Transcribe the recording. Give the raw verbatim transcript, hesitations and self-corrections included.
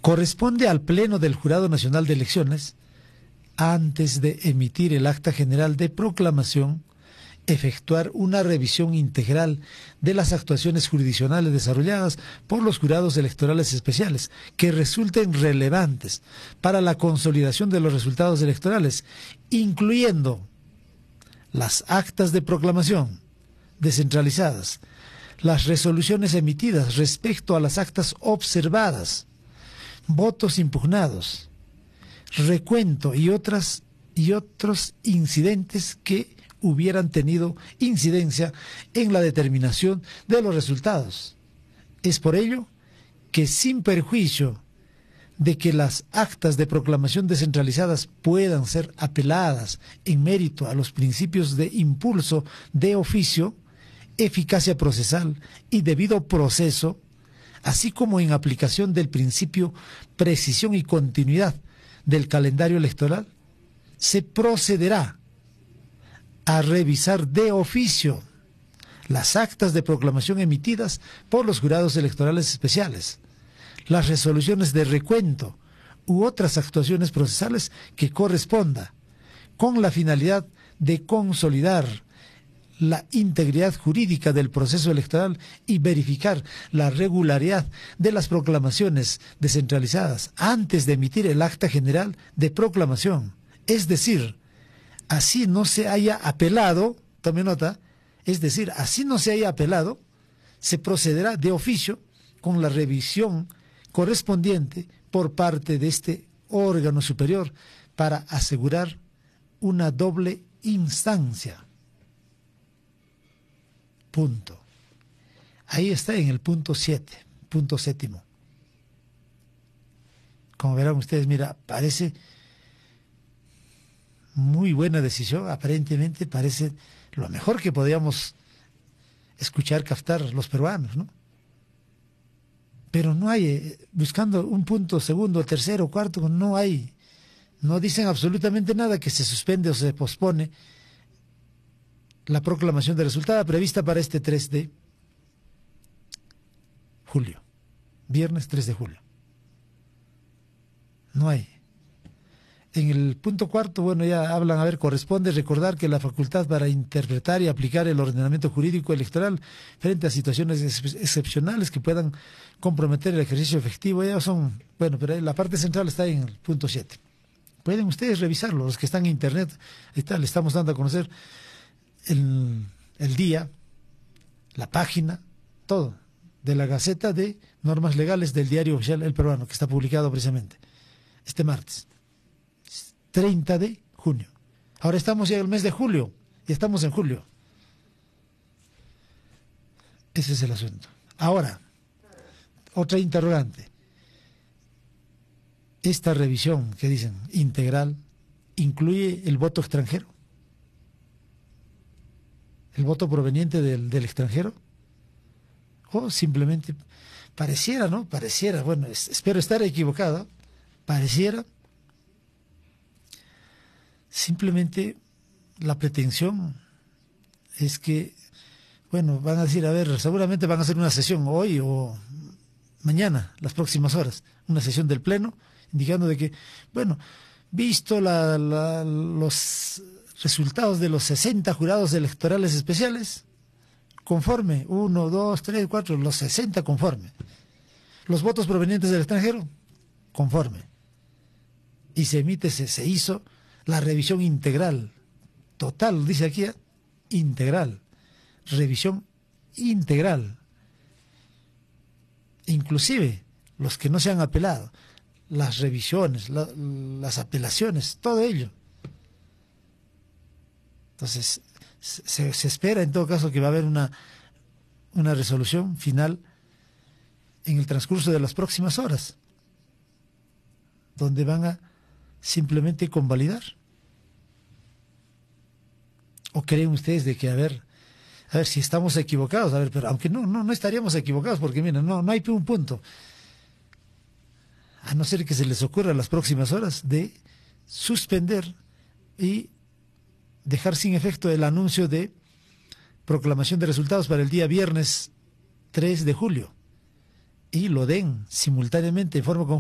Corresponde al Pleno del Jurado Nacional de Elecciones, antes de emitir el acta general de proclamación, efectuar una revisión integral de las actuaciones jurisdiccionales desarrolladas por los jurados electorales especiales que resulten relevantes para la consolidación de los resultados electorales, incluyendo las actas de proclamación descentralizadas, las resoluciones emitidas respecto a las actas observadas, votos impugnados, recuento y otras y otros incidentes que hubieran tenido incidencia en la determinación de los resultados. Es por ello que, sin perjuicio de que las actas de proclamación descentralizadas puedan ser apeladas en mérito a los principios de impulso de oficio, eficacia procesal y debido proceso, así como en aplicación del principio precisión y continuidad del calendario electoral, se procederá a revisar de oficio las actas de proclamación emitidas por los jurados electorales especiales, las resoluciones de recuento u otras actuaciones procesales que corresponda, con la finalidad de consolidar la integridad jurídica del proceso electoral y verificar la regularidad de las proclamaciones descentralizadas antes de emitir el acta general de proclamación. Es decir, así no se haya apelado, tome nota, es decir, así no se haya apelado, se procederá de oficio con la revisión correspondiente por parte de este órgano superior para asegurar una doble instancia. Punto. Ahí está en el punto siete, punto séptimo. Como verán ustedes, mira, parece muy buena decisión, aparentemente parece lo mejor que podíamos escuchar, captar los peruanos, ¿no? Pero no hay, eh, buscando un punto segundo, tercero, cuarto, no hay, no dicen absolutamente nada que se suspende o se pospone la proclamación de resultado prevista para este tres de julio, viernes tres de julio. No hay. En el punto cuarto, bueno, ya hablan, a ver, corresponde recordar que la facultad para interpretar y aplicar el ordenamiento jurídico electoral frente a situaciones ex excepcionales que puedan comprometer el ejercicio efectivo, ya son, bueno, pero la parte central está en el punto siete. Pueden ustedes revisarlo, los que están en internet, ahí está, le estamos dando a conocer el, el día, la página, todo, de la Gaceta de Normas Legales del Diario Oficial El Peruano, que está publicado precisamente este martes treinta de junio. Ahora estamos ya en el mes de julio, ya estamos en julio. Ese es el asunto. Ahora, otra interrogante. Esta revisión, que dicen, integral, ¿incluye el voto extranjero? ¿El voto proveniente del, del extranjero? O simplemente pareciera, ¿no? Pareciera, bueno, es, espero estar equivocado, pareciera simplemente la pretensión es que, bueno, van a decir, a ver, seguramente van a hacer una sesión hoy o mañana, las próximas horas, una sesión del Pleno, indicando de que, bueno, visto la, la, los resultados de los sesenta jurados electorales especiales, conforme, uno, dos, tres, cuatro, los sesenta conforme. Los votos provenientes del extranjero, conforme. Y se emite, se, se hizo la revisión integral, total, dice aquí, integral, revisión integral. Inclusive los que no se han apelado, las revisiones, la, las apelaciones, todo ello. Entonces, se, se espera en todo caso que va a haber una, una resolución final en el transcurso de las próximas horas, donde van a simplemente convalidar. ¿O creen ustedes de que, a ver, a ver si estamos equivocados? A ver, pero aunque no, no, no estaríamos equivocados, porque miren, no, no hay un punto. A no ser que se les ocurra en las próximas horas de suspender y dejar sin efecto el anuncio de proclamación de resultados para el día viernes tres de julio. Y lo den simultáneamente en forma conjunta